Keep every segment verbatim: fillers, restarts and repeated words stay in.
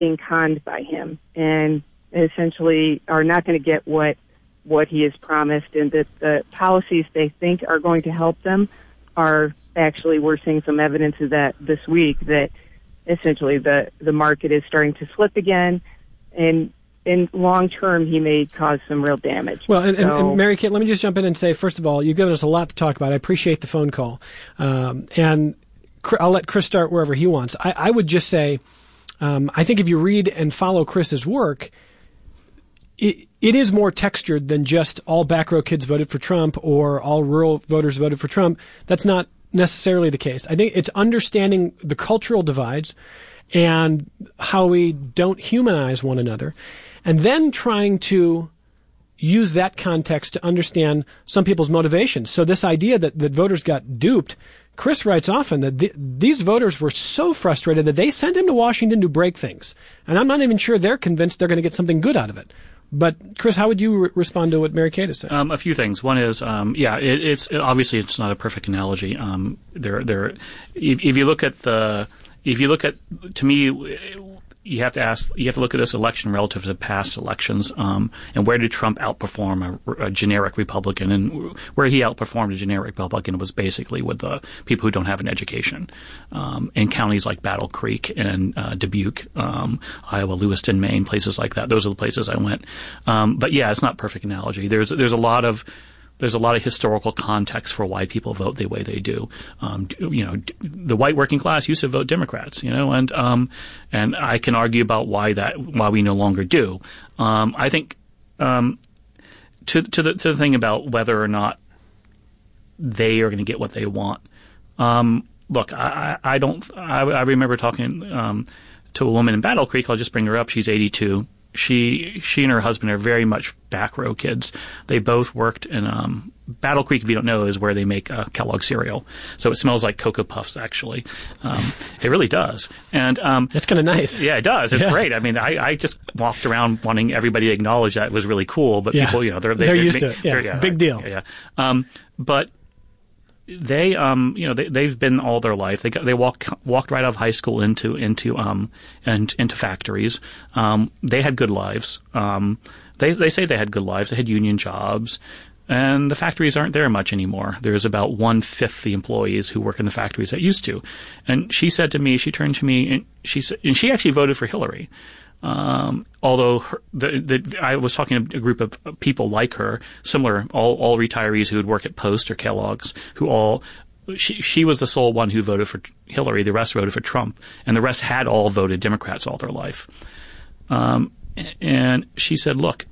being conned by him and essentially are not going to get what what he has promised, and that the policies they think are going to help them are actually, we're seeing some evidence of that this week, that essentially the, the market is starting to slip again, and in long term, he may cause some real damage. Well, and, so, and, and Mary Kate, let me just jump in and say, first of all, you've given us a lot to talk about. I appreciate the phone call. Um, and I'll let Chris start wherever he wants. I, I would just say, um, I think if you read and follow Chris's work, it, it is more textured than just all back row kids voted for Trump or all rural voters voted for Trump. That's not necessarily the case. I think it's understanding the cultural divides and how we don't humanize one another, and then trying to use that context to understand some people's motivations. So this idea that, that voters got duped, Chris writes often that th- these voters were so frustrated that they sent him to Washington to break things. And I'm not even sure they're convinced they're going to get something good out of it. But, Chris, how would you re- respond to what Mary Kate is saying? Um, a few things. One is, um, yeah, it, it's obviously it's not a perfect analogy. Um, there, there. If, if you look at the, if you look at, to me, you have to ask, you have to look at this election relative to past elections, um, and where did Trump outperform a, a generic Republican? And where he outperformed a generic Republican was basically with the people who don't have an education, um, in counties like Battle Creek and uh, Dubuque, um, Iowa, Lewiston, Maine, places like that. Those are the places I went. Um, but yeah, it's not a perfect analogy. There's there's a lot of There's a lot of historical context for why people vote the way they do. Um, you know, the white working class used to vote Democrats, you know, and um, and I can argue about why that why we no longer do. Um, I think um, to to the to the thing about whether or not they are going to get what they want. Um, look, I, I don't. I, I remember talking um, to a woman in Battle Creek. I'll just bring her up. She's eighty-two. She she and her husband are very much back row kids. They both worked in um, Battle Creek, if you don't know, is where they make uh, Kellogg cereal. So it smells like Cocoa Puffs, actually. Um, it really does. And um, that's kind of nice. Yeah, it does. It's yeah. great. I mean, I, I just walked around wanting everybody to acknowledge that it was really cool. But yeah. people, you know, they're they, they're they, used they, to it. Yeah, yeah big deal. Yeah, yeah. Um, but they, um, you know, they, they've been all their life. They got, they walked walked right out of high school into into um and into factories. Um, they had good lives. Um, they they say they had good lives. They had union jobs, and the factories aren't there much anymore. There's about one fifth the employees who work in the factories that used to. And she said to me, she turned to me, and she said, and she actually voted for Hillary. Um, although her, the, the, I was talking to a group of people like her, similar, all, all retirees who would work at Post or Kellogg's, who all, she, she was the sole one who voted for Hillary. The rest voted for Trump, and the rest had all voted Democrats all their life. Um, and she said, look,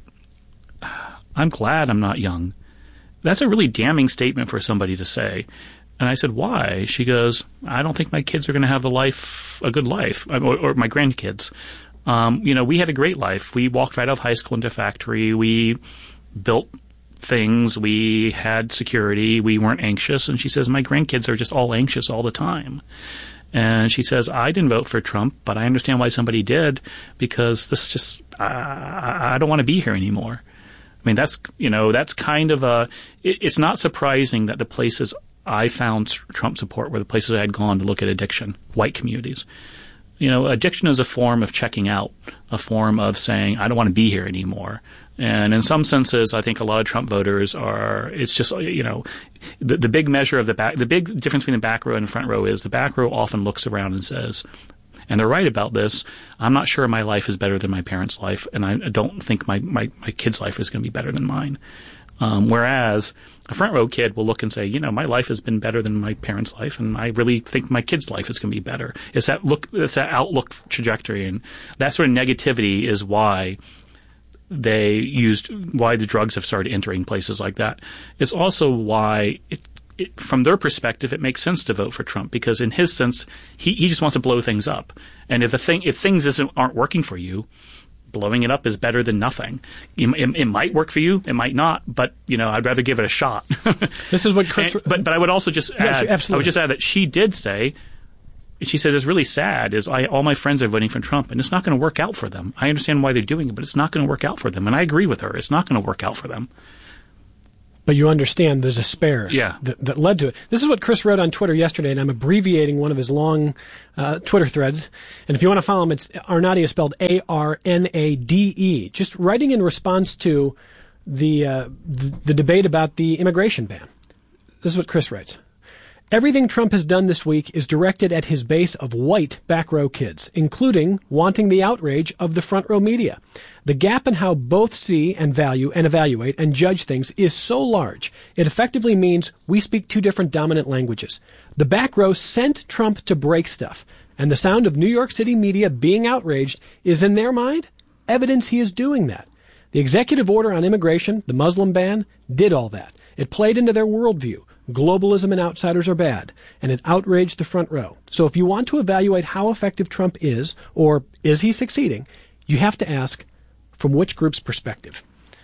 I'm glad I'm not young. That's a really damning statement for somebody to say. And I said, why? She goes, I don't think my kids are going to have a life, a good life, or, or my grandkids. Um, you know, we had a great life. We walked right out of high school into factory. We built things. We had security. We weren't anxious. And she says, my grandkids are just all anxious all the time. And she says, I didn't vote for Trump, but I understand why somebody did, because this just, I, I don't want to be here anymore. I mean, that's, you know, that's kind of a, it, it's not surprising that the places I found Trump support were the places I had gone to look at addiction, white communities. You know, addiction is a form of checking out, a form of saying, I don't want to be here anymore. And in some senses, I think a lot of Trump voters are, it's just, you know, the, the big measure of the back, the big difference between the back row and the front row is the back row often looks around and says, and they're right about this, I'm not sure my life is better than my parents' life, and I don't think my, my, my kid's life is going to be better than mine. Um, whereas a front row kid will look and say, you know, my life has been better than my parents' life, and I really think my kid's life is going to be better. It's that look, it's that outlook trajectory, and that sort of negativity is why they used, why the drugs have started entering places like that. It's also why, it, it, from their perspective, it makes sense to vote for Trump, because in his sense, he, he just wants to blow things up. And if the thing, if things isn't aren't working for you, blowing it up is better than nothing. It, it, it might work for you, it might not, but you know, I'd rather give it a shot. This is what Chris. And, but but I would also just add, yeah, absolutely. I would just add that she did say, she says it's really sad. Is I all my friends are voting for Trump, and it's not going to work out for them. I understand why they're doing it, but it's not going to work out for them. And I agree with her. It's not going to work out for them. But you understand the despair yeah. that, that led to it. This is what Chris wrote on Twitter yesterday, and I'm abbreviating one of his long uh, Twitter threads. And if you want to follow him, it's Arnade is spelled A R N A D E. Just writing in response to the, uh, the the debate about the immigration ban. This is what Chris writes. Everything Trump has done this week is directed at his base of white back row kids, including wanting the outrage of the front row media. The gap in how both see and value and evaluate and judge things is so large, it effectively means we speak two different dominant languages. The back row sent Trump to break stuff, and the sound of New York City media being outraged is, in their mind, evidence he is doing that. The executive order on immigration, the Muslim ban, did all that. It played into their worldview. Globalism and outsiders are bad, and it outraged the front row. So if you want to evaluate how effective Trump is, or is he succeeding, you have to ask, from which group's perspective?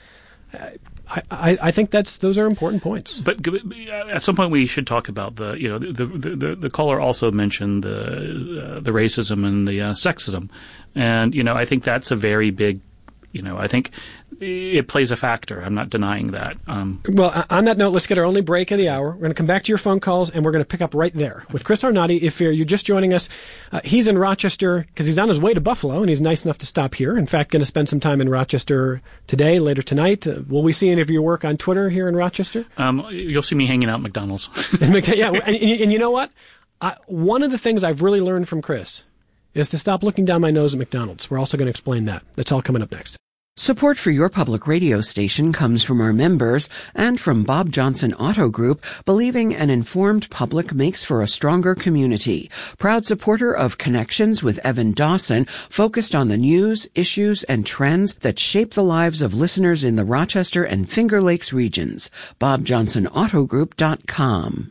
I, I, I think that's those are important points. But at some point we should talk about the, you know, the the, the, the caller also mentioned the uh, the racism and the uh, sexism, and you know I think that's a very big, you know, I think it plays a factor. I'm not denying that. Um, well, on that note, let's get our only break of the hour. We're going to come back to your phone calls, and we're going to pick up right there with Chris Arnade. If you're, you're just joining us, uh, he's in Rochester because he's on his way to Buffalo, and he's nice enough to stop here. In fact, going to spend some time in Rochester today, later tonight. Uh, will we see any of your work on Twitter here in Rochester? Um, you'll see me hanging out at McDonald's. yeah, and, and you know what? I, one of the things I've really learned from Chris is to stop looking down my nose at McDonald's. We're also going to explain that. That's all coming up next. Support for your public radio station comes from our members and from Bob Johnson Auto Group, believing an informed public makes for a stronger community. Proud supporter of Connections with Evan Dawson, focused on the news, issues, and trends that shape the lives of listeners in the Rochester and Finger Lakes regions. bob johnson auto group dot com.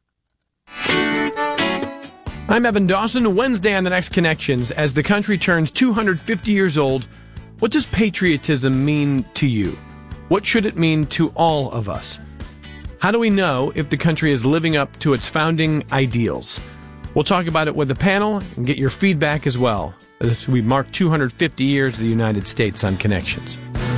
I'm Evan Dawson. Wednesday on the next Connections, as the country turns two hundred fifty years old, what does patriotism mean to you? What should it mean to all of us? How do we know if the country is living up to its founding ideals? We'll talk about it with the panel and get your feedback as well, as we mark two hundred fifty years of the United States on Connections.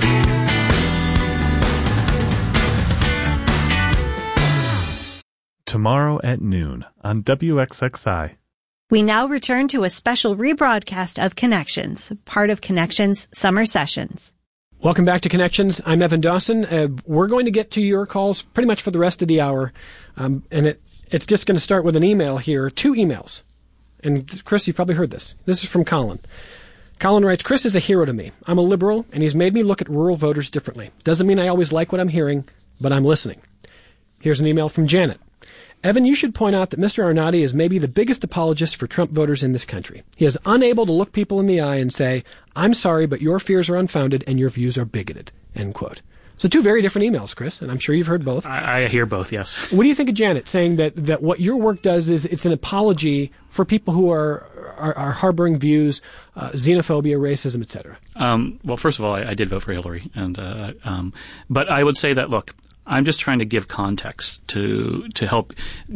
Tomorrow at noon on W X X I. We now return to a special rebroadcast of Connections, part of Connections Summer Sessions. Welcome back to Connections. I'm Evan Dawson. Uh, we're going to get to your calls pretty much for the rest of the hour, um, and it, it's just going to start with an email here, two emails. And Chris, you've probably heard this. This is from Colin. Colin writes, Chris is a hero to me. I'm a liberal, and he's made me look at rural voters differently. Doesn't mean I always like what I'm hearing, but I'm listening. Here's an email from Janet. Evan, you should point out that Mister Arnade is maybe the biggest apologist for Trump voters in this country. He is unable to look people in the eye and say, I'm sorry, but your fears are unfounded and your views are bigoted, end quote. So two very different emails, Chris, and I'm sure you've heard both. I, I hear both, yes. What do you think of Janet saying that, that what your work does is it's an apology for people who are are, are harboring views, uh, xenophobia, racism, et cetera? Um, well, first of all, I, I did vote for Hillary, and uh, um, but I would say that, look, I'm just trying to give context to to help.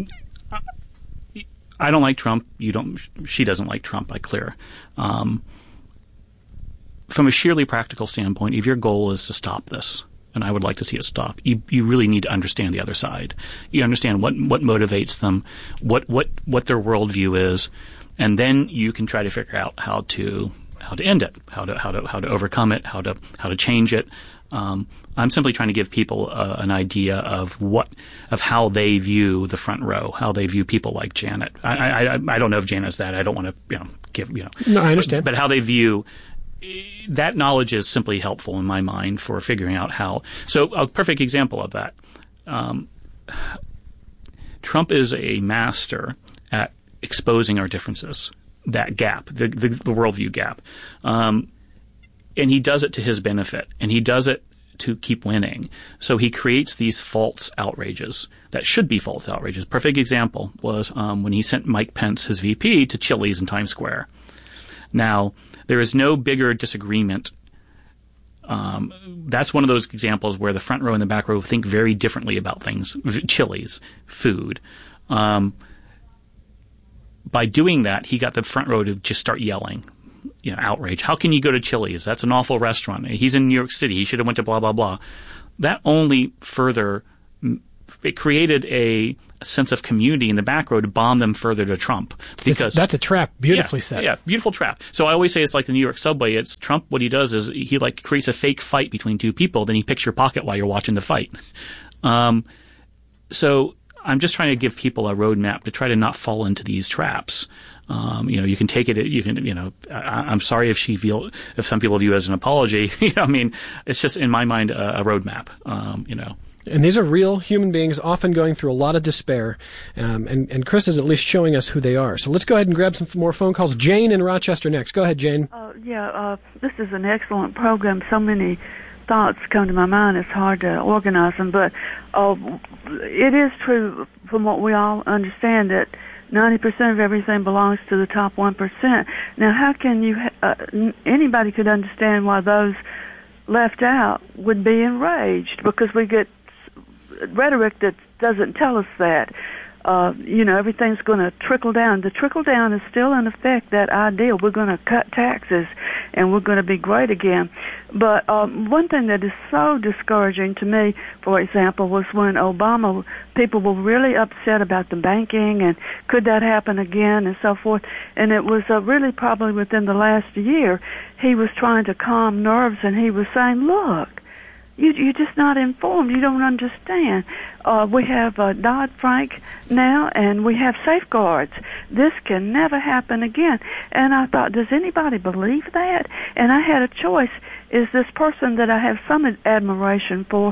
I don't like Trump. You don't. She doesn't like Trump. I clear. Um, from a sheerly practical standpoint, if your goal is to stop this, and I would like to see it stop, you you really need to understand the other side. You understand what what motivates them, what what what their worldview is, and then you can try to figure out how to how to end it, how to how to how to overcome it, how to how to change it. Um, I'm simply trying to give people uh, an idea of what, of how they view the front row, how they view people like Janet. I, I, I don't know if Janet's that. I don't want to, you know, give, you know. No, I understand. But, but how they view, that knowledge is simply helpful in my mind for figuring out how. So a perfect example of that. Um, Trump is a master at exposing our differences, that gap, the, the, the worldview gap. Um, and he does it to his benefit, and he does it to keep winning. So he creates these false outrages that should be false outrages. Perfect example was um, when he sent Mike Pence, his V P, to Chili's in Times Square. Now, there is no bigger disagreement. Um, that's one of those examples where the front row and the back row think very differently about things. Chili's, food. Um, by doing that, he got the front row to just start yelling. You know, outrage. How can you go to Chili's? That's an awful restaurant. He's in New York City. He should have went to blah, blah, blah. That only further it created a sense of community in the back row to bomb them further to Trump. Because it's, that's a trap, beautifully yeah, said. Yeah, beautiful trap. So I always say it's like the New York subway. It's Trump. What he does is he like creates a fake fight between two people. Then he picks your pocket while you're watching the fight. Um, so I'm just trying to give people a roadmap to try to not fall into these traps. Um, you know, you can take it. You can, you know, I, I'm sorry if she feel if some people view it as an apology. you know, I mean, it's just in my mind a, a roadmap. Um, you know. And these are real human beings, often going through a lot of despair. Um, and, and Chris is at least showing us who they are. So let's go ahead and grab some more phone calls. Jane in Rochester next. Go ahead, Jane. Uh, yeah, uh, this is an excellent program. So many thoughts come to my mind. It's hard to organize them. But uh, it is true, from what we all understand, that ninety percent of everything belongs to the top one percent. Now, how can you, uh, anybody could understand why those left out would be enraged, because we get rhetoric that doesn't tell us that. Uh, you know, everything's going to trickle down. The trickle down is still in effect, that idea. We're going to cut taxes and we're going to be great again. But um, one thing that is so discouraging to me, for example, was when Obama, people were really upset about the banking and could that happen again and so forth. And it was uh, really probably within the last year, he was trying to calm nerves and he was saying, look, You, you're just not informed. You don't understand. Uh, we have uh, Dodd-Frank now, and we have safeguards. This can never happen again. And I thought, does anybody believe that? And I had a choice. Is this person that I have some admiration for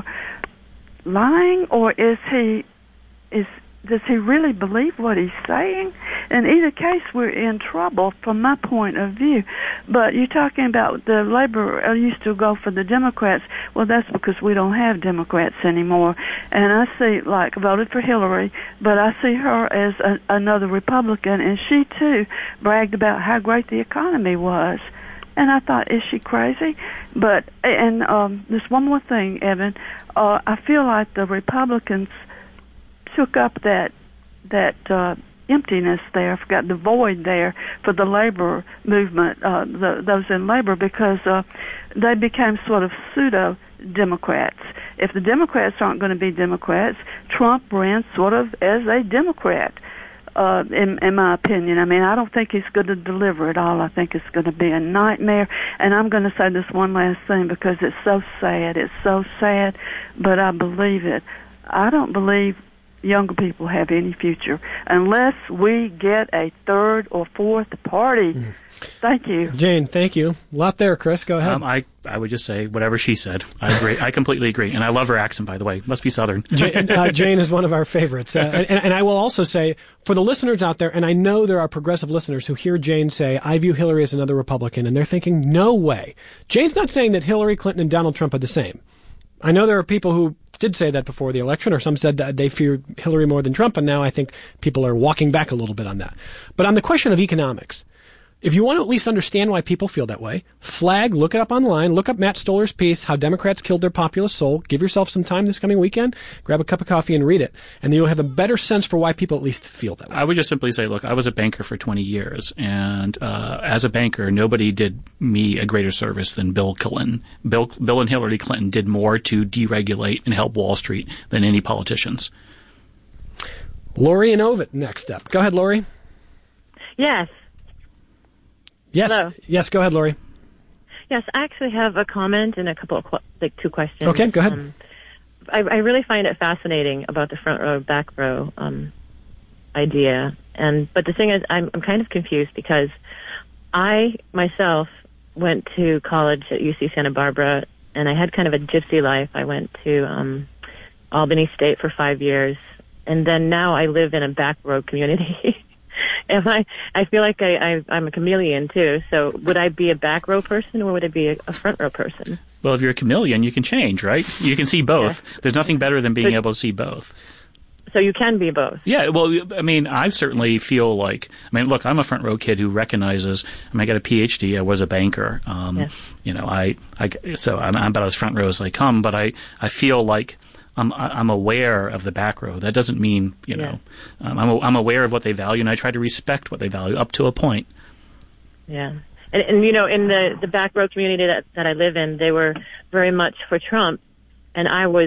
lying, or is he, is does he really believe what he's saying? In either case, we're in trouble from my point of view. But you're talking about the labor, I used to go for the Democrats. Well, that's because we don't have Democrats anymore. And I see, like, voted for Hillary, but I see her as a, another Republican, and she, too, bragged about how great the economy was. And I thought, is she crazy? But, and um, there's one more thing, Evan. Uh, I feel like the Republicans took up that that uh, emptiness there, I forgot the void there for the labor movement, uh, the, those in labor, because uh, they became sort of pseudo-Democrats. If the Democrats aren't going to be Democrats, Trump ran sort of as a Democrat, uh, in, in my opinion. I mean, I don't think he's going to deliver it all. I think it's going to be a nightmare. And I'm going to say this one last thing because it's so sad. It's so sad, but I believe it. I don't believe younger people have any future unless we get a third or fourth party. Mm. Thank you. Jane, thank you. A lot there, Chris. Go ahead. Um, I, I would just say whatever she said. I agree. I completely agree. And I love her accent, by the way. Must be Southern. Jane, uh, Jane is one of our favorites. Uh, and, and I will also say, for the listeners out there, and I know there are progressive listeners who hear Jane say, I view Hillary as another Republican, and they're thinking, no way. Jane's not saying that Hillary Clinton and Donald Trump are the same. I know there are people who did say that before the election, or some said that they feared Hillary more than Trump, and now I think people are walking back a little bit on that. But on the question of economics, if you want to at least understand why people feel that way, flag, look it up online, look up Matt Stoller's piece, How Democrats Killed Their Populist Soul. Give yourself some time this coming weekend, grab a cup of coffee and read it, and then you'll have a better sense for why people at least feel that way. I would just simply say, look, I was a banker for twenty years, and uh, as a banker, nobody did me a greater service than Bill Clinton. Bill, Bill and Hillary Clinton did more to deregulate and help Wall Street than any politicians. Lori and Ovid next up. Go ahead, Lori. Yes. Yes. Hello. Yes, go ahead, Lori. Yes, I actually have a comment and a couple of, like, two questions. Okay, go ahead. Um, I, I really find it fascinating about the front row, back row um, idea. And but the thing is, I'm, I'm kind of confused because I, myself, went to college at U C Santa Barbara, and I had kind of a gypsy life. I went to um, Albany State for five years, and then now I live in a back row community. And I, I feel like I, I, I'm a chameleon, too. So would I be a back row person or would I be a, a front row person? Well, if you're a chameleon, you can change, right? You can see both. Yeah. There's nothing better than being so, able to see both. So you can be both? Yeah, well, I mean, I certainly feel like, I mean, look, I'm a front row kid who recognizes, I mean, I got a P H D, I was a banker. Um, yeah. You know, I, I so I'm, I'm about as front row as I come, but I, I feel like I'm, I'm aware of the back row. That doesn't mean, you know, yeah. um, I'm, I'm aware of what they value, and I try to respect what they value up to a point. Yeah. And, and you know, in the, the back row community that, that I live in, they were very much for Trump, and I was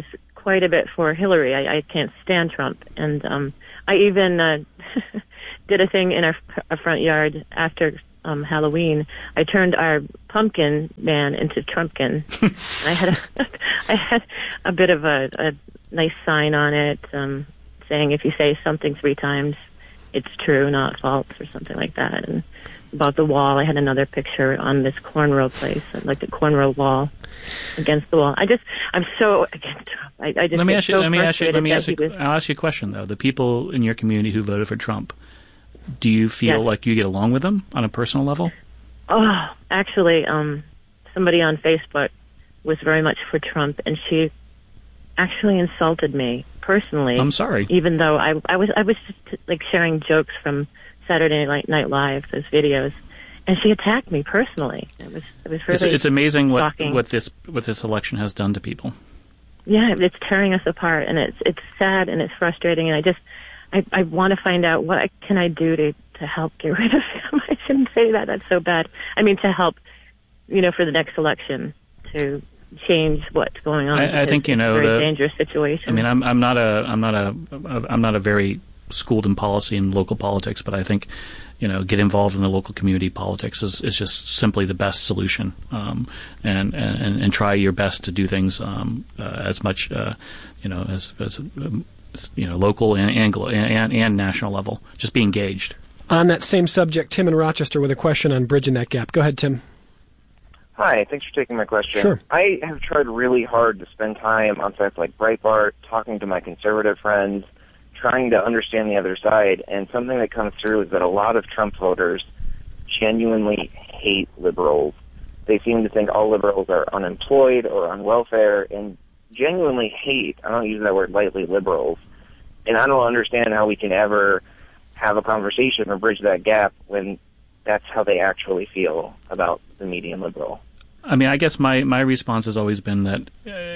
quite a bit for Hillary. I, I can't stand Trump, and um, I even uh, did a thing in our, our front yard after um, Halloween. I turned our pumpkin man into Trumpkin. I had a, I had a bit of a, a nice sign on it um, saying, "If you say something three times, it's true, not false," or something like that. And about the wall, I had another picture on this cornrow place, like the cornrow wall against the wall. I just, I'm so against Trump. I, I just let me ask you. so Let me ask you. Let me ask you. Was, I'll ask you a question though. The people in your community who voted for Trump, do you feel yes. like you get along with them on a personal level? Oh, actually, um, somebody on Facebook was very much for Trump, and she actually insulted me personally. I'm sorry. Even though I, I was, I was just like sharing jokes from Saturday Night Live, those videos, and she attacked me personally. It was, it was really It's, it's amazing what shocking. what this what this election has done to people. Yeah, it's tearing us apart, and it's it's sad and it's frustrating, and I just I, I want to find out what I, can I do to to help get rid of him. I shouldn't say that. That's so bad. I mean, to help, you know, for the next election to change what's going on. I, I think you know it's a very the dangerous situation. I mean, I'm I'm not a I'm not a I'm not a very schooled in policy and local politics, but I think, you know, get involved in the local community politics is, is just simply the best solution, um, and, and and try your best to do things um, uh, as much, uh, you know, as, as um, you know, local and, and and and national level. Just be engaged. On that same subject, Tim in Rochester with a question on bridging that gap. Go ahead, Tim. Hi, thanks for taking my question. Sure. I have tried really hard to spend time on sites like Breitbart, talking to my conservative friends, trying to understand the other side, and something that comes through is that a lot of Trump voters genuinely hate liberals. They seem to think all liberals are unemployed or on welfare, and genuinely hate, I don't use that word lightly, liberals. And I don't understand how we can ever have a conversation or bridge that gap when that's how they actually feel about the median liberal. I mean, I guess my, my response has always been that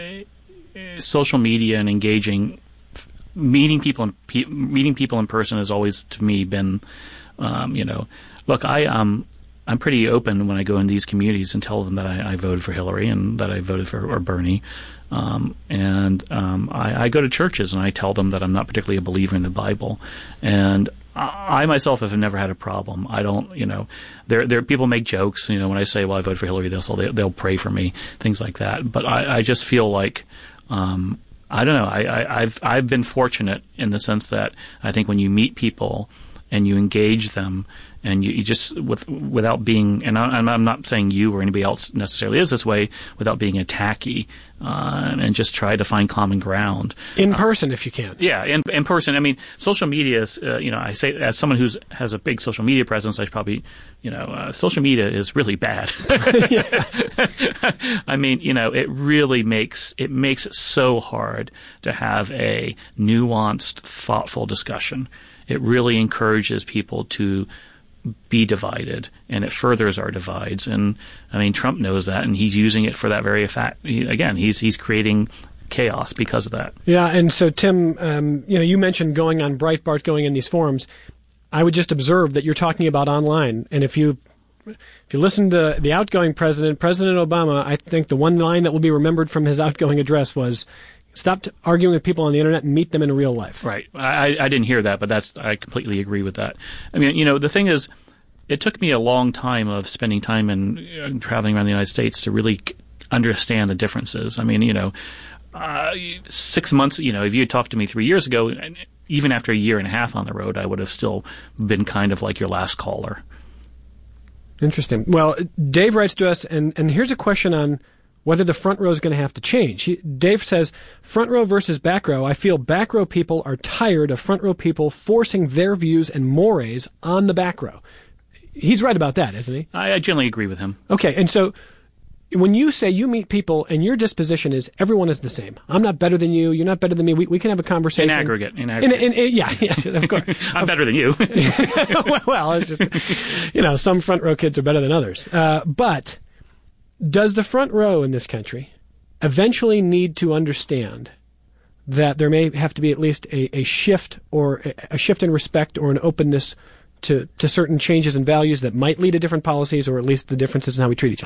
uh, social media and engaging Meeting people, in, pe- meeting people in person has always, to me, been, um, you know, look, I, um, I'm pretty open when I go in these communities and tell them that I, I voted for Hillary and that I voted for or Bernie, um, and um, I, I go to churches and I tell them that I'm not particularly a believer in the Bible, and I, I myself have never had a problem. I don't, you know, there, there people make jokes, you know, when I say, well, I voted for Hillary, they'll they'll, they'll pray for me, things like that, but I, I just feel like. Um, I don't know. I, I, I've I've been fortunate in the sense that I think when you meet people and you engage them and you, you just with without being and I, I'm not saying you or anybody else necessarily is this way without being attacky uh, and just try to find common ground in uh, person if you can. Yeah, in in person. I mean, social media is uh, you know I say as someone who's has a big social media presence, I should probably you know uh, social media is really bad. I mean, you know, it really makes it makes it so hard to have a nuanced, thoughtful discussion. It really encourages people to be divided, and it furthers our divides. And I mean, Trump knows that, and he's using it for that very fact. He, again, he's he's creating chaos because of that. Yeah, and so Tim, um, you know, you mentioned going on Breitbart, going in these forums. I would just observe that you're talking about online, and if you if you listen to the outgoing president, President Obama, I think the one line that will be remembered from his outgoing address was, "Stop arguing with people on the internet and meet them in real life." Right. I, I didn't hear that, but that's I completely agree with that. I mean, you know, the thing is, it took me a long time of spending time and uh, traveling around the United States to really understand the differences. I mean, you know, uh, six months, you know, if you had talked to me three years ago, even after a year and a half on the road, I would have still been kind of like your last caller. Interesting. Well, Dave writes to us, and, and here's a question on whether the front row is going to have to change. He, Dave says, front row versus back row. I feel back row people are tired of front row people forcing their views and mores on the back row. He's right about that, isn't he? I, I generally agree with him. Okay, and so when you say you meet people and your disposition is everyone is the same. I'm not better than you. You're not better than me. We, we can have a conversation. In aggregate. In aggregate. In, in, in, yeah, yeah, of course. I'm better than you. Well, it's just, you know, some front row kids are better than others. Uh, but does the front row in this country eventually need to understand that there may have to be at least a, a shift or a, a shift in respect or an openness to, to certain changes in values that might lead to different policies or at least the differences in how we treat each other? Uh,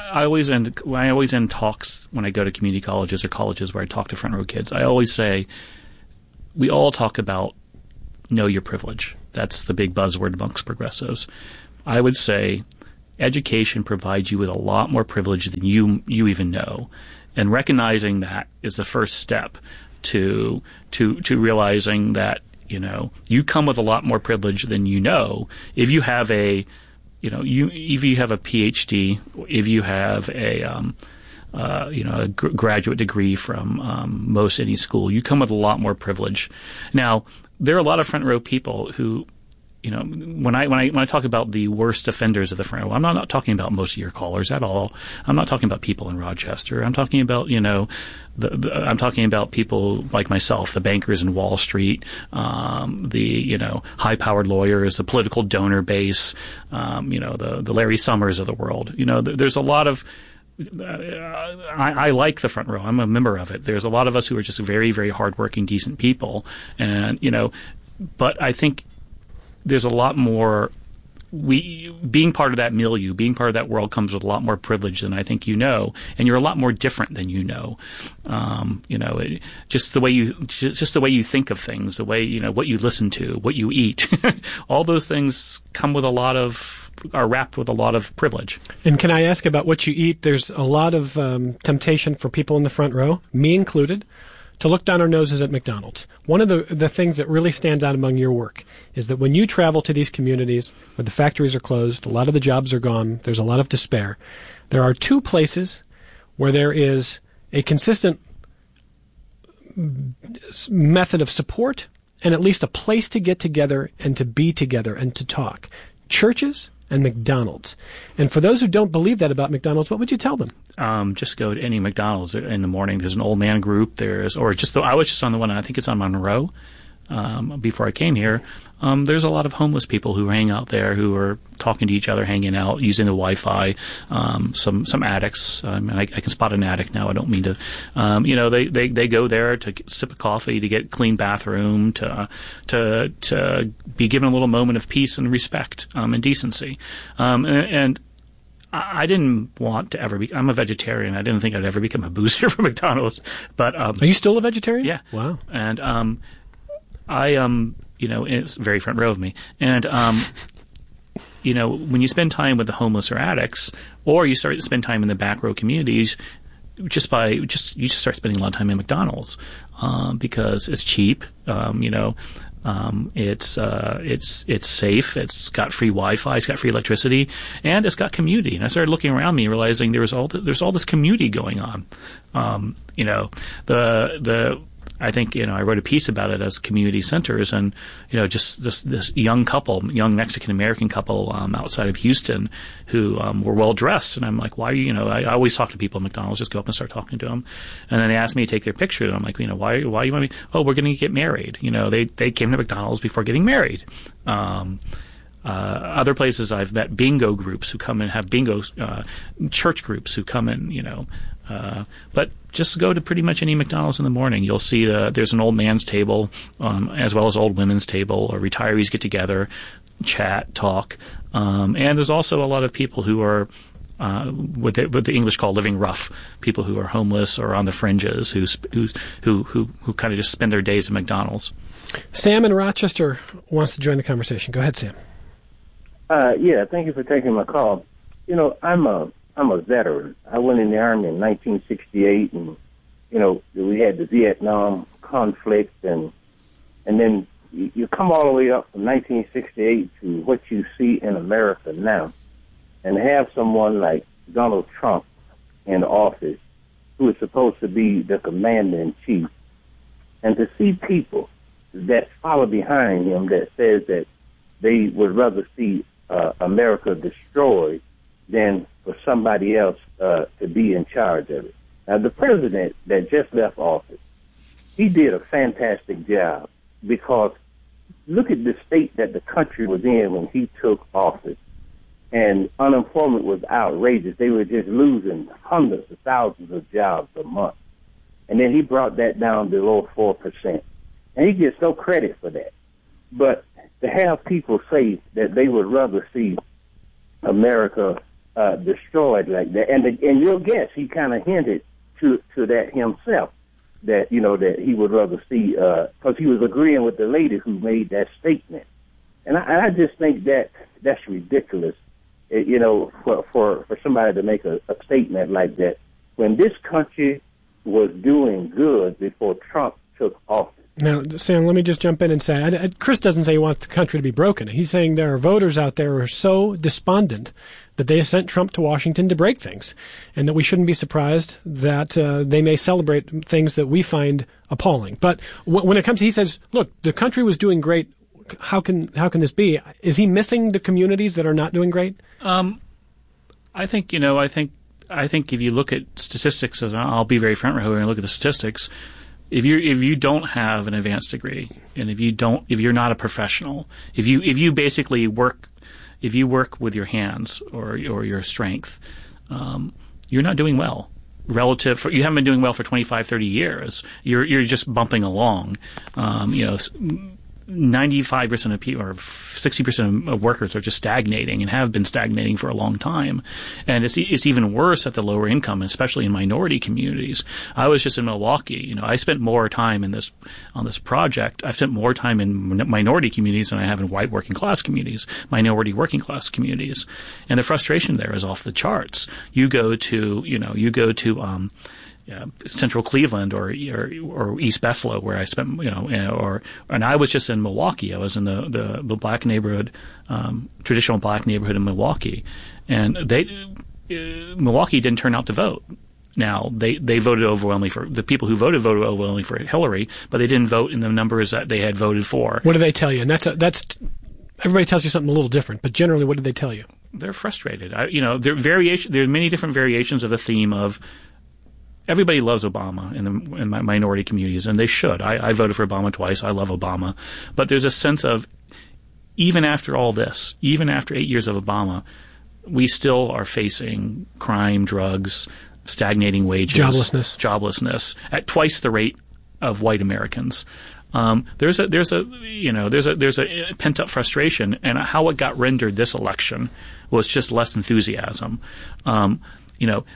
I always end when I always end talks when I go to community colleges or colleges where I talk to front row kids. I always say, we all talk about know your privilege. That's the big buzzword amongst progressives. I would say education provides you with a lot more privilege than you you even know, and recognizing that is the first step to to to realizing that, you know, you come with a lot more privilege than you know. If you have a You know, you if you have a P H D, if you have a um, uh, you know a gr- graduate degree from um, most any school, you come with a lot more privilege. Now, there are a lot of front row people who, you know, when I when I when I talk about the worst offenders of the front row, I'm not, not talking about most of your callers at all. I'm not talking about people in Rochester. I'm talking about, you know, the, the, I'm talking about people like myself, the bankers in Wall Street, um, the, you know, high-powered lawyers, the political donor base, um, you know, the the Larry Summers of the world. You know, th- there's a lot of Uh, I, I like the front row. I'm a member of it. There's a lot of us who are just very, very hardworking, decent people, and you know, but I think there's a lot more. We being part of that milieu, being part of that world, comes with a lot more privilege than I think you know, and you're a lot more different than you know. Um, you know, it, just the way you just the way you think of things, the way you know what you listen to, what you eat, all those things come with a lot of. Are wrapped with a lot of privilege. And can I ask about what you eat? There's a lot of um, temptation for people in the front row, me included, to look down our noses at McDonald's. One of the, the things that really stands out among your work is that when you travel to these communities where the factories are closed, a lot of the jobs are gone, there's a lot of despair, there are two places where there is a consistent method of support and at least a place to get together and to be together and to talk. Churches and McDonald's. And for those who don't believe that about McDonald's, what would you tell them? Um, just go to any McDonald's in the morning. There's an old man group. There's, or just the, I was just on the one, I think it's on Monroe, um, before I came here. Um, there's a lot of homeless people who hang out there, who are talking to each other, hanging out, using the Wi-Fi. Um, some some addicts. Um, and I, I can spot an addict now. I don't mean to. Um, you know, they, they, they go there to sip a coffee, to get clean bathroom, to to to be given a little moment of peace and respect um, and decency. Um, and, and I didn't want to ever be. I'm a vegetarian. I didn't think I'd ever become a boozer for McDonald's. But um, are you still a vegetarian? Yeah. Wow. And um, I um. You know, it's very front row of me. And, um, you know, when you spend time with the homeless or addicts, or you start to spend time in the back row communities, just by, just, you just start spending a lot of time in McDonald's, um, because it's cheap, um, you know, um, it's, uh, it's, it's safe, it's got free Wi-Fi, it's got free electricity, and it's got community. And I started looking around me, realizing there was all, th- there's all this community going on. Um, you know, the, the, I think, you know, I wrote a piece about it as community centers, and, you know, just this, this young couple, young Mexican-American couple um, outside of Houston who um, were well-dressed. And I'm like, why are you, you know, I, I always talk to people at McDonald's, just go up and start talking to them. And then they asked me to take their picture, and I'm like, you know, why, why you want me? Oh, we're going to get married. You know, they, they came to McDonald's before getting married. Um, Uh, other places I've met bingo groups who come and have bingo, uh, church groups who come in, you know, uh, but just go to pretty much any McDonald's in the morning. You'll see uh, there's an old man's table, um, as well as old women's table, or retirees get together, chat, talk. Um, and there's also a lot of people who are, uh, what, the, what the English call living rough, people who are homeless or on the fringes, who, who, who, who, who kind of just spend their days at McDonald's. Sam in Rochester wants to join the conversation. Go ahead, Sam. Uh, yeah, thank you for taking my call. You know, I'm a I'm a veteran. I went in the Army in nineteen sixty-eight, and you know we had the Vietnam conflict, and and then you, you come all the way up from nineteen sixty-eight to what you see in America now, and have someone like Donald Trump in office, who is supposed to be the commander in chief, and to see people that follow behind him that says that they would rather see uh, America destroyed than for somebody else uh, to be in charge of it. Now, the president that just left office, he did a fantastic job, because look at the state that the country was in when he took office. And unemployment was outrageous. They were just losing hundreds of thousands of jobs a month. And then he brought that down below four percent. And he gets no credit for that. But to have people say that they would rather see America uh, destroyed like that. And the, and you'll guess he kind of hinted to to that himself, that, you know, that he would rather see, because uh, he was agreeing with the lady who made that statement. And I, I just think that that's ridiculous, it, you know, for, for, for somebody to make a, a statement like that when this country was doing good before Trump took office. Now, Sam, let me just jump in and say, I, I, Chris doesn't say he wants the country to be broken. He's saying there are voters out there who are so despondent that they sent Trump to Washington to break things, and that we shouldn't be surprised that uh, they may celebrate things that we find appalling. But w- when it comes to, he says, look, the country was doing great. How can how can this be? Is he missing the communities that are not doing great? Um, I think, you know, I think I think if you look at statistics, and I'll be very front row and look at the statistics. If you if you don't have an advanced degree, and if you don't if you're not a professional, if you if you basically work if you work with your hands or or your strength, um, you're not doing well. Relative, for, you haven't been doing well for twenty-five, thirty years. You're you're just bumping along. Um, you know, ninety-five percent of people, or sixty percent of workers, are just stagnating and have been stagnating for a long time. And it's it's even worse at the lower income, especially in minority communities. I was just in Milwaukee. You know, I spent more time in this on this project. I've spent more time in minority communities than I have in white working class communities, minority working class communities. And the frustration there is off the charts. You go to, you know, you go to um, Yeah, Central Cleveland or, or or East Buffalo, where I spent, you know, or and I was just in Milwaukee. I was in the the, the black neighborhood, um, traditional black neighborhood in Milwaukee, and they uh, Milwaukee didn't turn out to vote. Now they, they voted overwhelmingly for the people who voted voted overwhelmingly for Hillary, but they didn't vote in the numbers that they had voted for. What do they tell you? And that's a, that's everybody tells you something a little different, but generally, what did they tell you? They're frustrated. I, you know, there are variation. There are many different variations of the theme of. Everybody loves Obama in, the, in my minority communities, and they should. I, I voted for Obama twice. I love Obama. But there's a sense of, even after all this, even after eight years of Obama, we still are facing crime, drugs, stagnating wages. Joblessness. Joblessness at twice the rate of white Americans. Um, there's a, there's a, you know, there's a, there's a pent-up frustration, and how it got rendered this election was just less enthusiasm. Um, you know,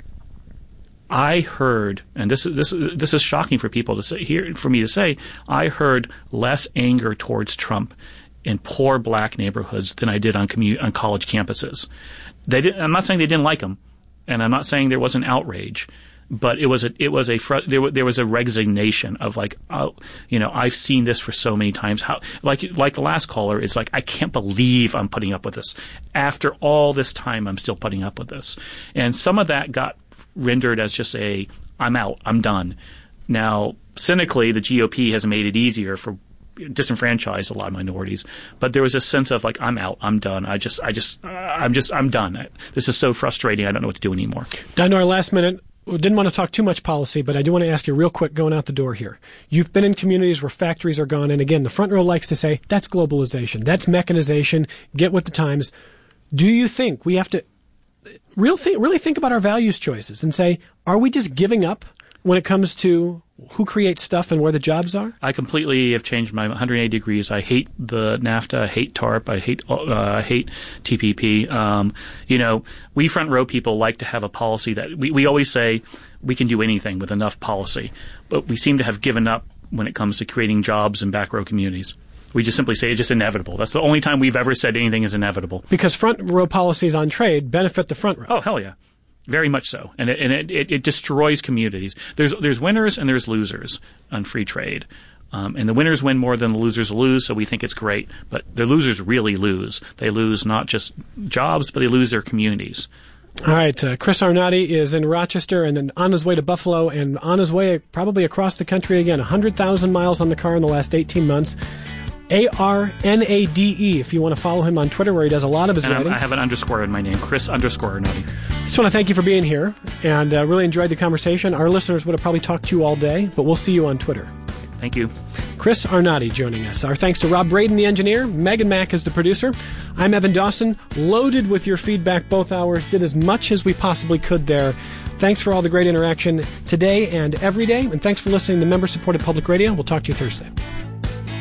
I heard, and this is this this is shocking for people to say here, for me to say, I heard less anger towards Trump in poor black neighborhoods than I did on commu- on college campuses. They did, I'm not saying they didn't like him, and I'm not saying there wasn't outrage, but it was a it was a fr- there, was, there was a resignation of like, oh, you know, I've seen this for so many times. How like like the last caller, it's like, I can't believe I'm putting up with this. After all this time, I'm still putting up with this, and some of that got rendered as just a, I'm out, I'm done. Now, cynically, the G O P has made it easier for disenfranchised a lot of minorities, but there was a sense of like, I'm out, I'm done. I just, I just, uh, I'm just, I'm done. This is so frustrating. I don't know what to do anymore. Down to our last minute. We didn't want to talk too much policy, but I do want to ask you real quick going out the door here. You've been in communities where factories are gone, and again, the front row likes to say, that's globalization, that's mechanization, get with the times. Do you think we have to Real th- really think about our values choices and say, are we just giving up when it comes to who creates stuff and where the jobs are? I completely have changed my one hundred eighty degrees. I hate the NAFTA. I hate TARP. I hate uh, I hate T P P. Um, you know, we front row people like to have a policy that we, we always say we can do anything with enough policy, but we seem to have given up when it comes to creating jobs in back row communities. We just simply say it's just inevitable. That's the only time we've ever said anything is inevitable. Because front row policies on trade benefit the front row. Oh, hell yeah. Very much so. And it, and it, it, it destroys communities. There's there's winners and there's losers on free trade. Um, and the winners win more than the losers lose, so we think it's great. But the losers really lose. They lose not just jobs, but they lose their communities. All right. Uh, Chris Arnade is in Rochester and then on his way to Buffalo and on his way probably across the country again. one hundred thousand miles on the car in the last eighteen months. A R N A D E, if you want to follow him on Twitter, where he does a lot of his and writing. I have an underscore in my name, Chris underscore Arnade. Just want to thank you for being here, and uh, really enjoyed the conversation. Our listeners would have probably talked to you all day, but we'll see you on Twitter. Thank you. Chris Arnade joining us. Our thanks to Rob Braden, the engineer. Megan Mack is the producer. I'm Evan Dawson, loaded with your feedback both hours. Did as much as we possibly could there. Thanks for all the great interaction today and every day, and thanks for listening to member-supported public radio. We'll talk to you Thursday.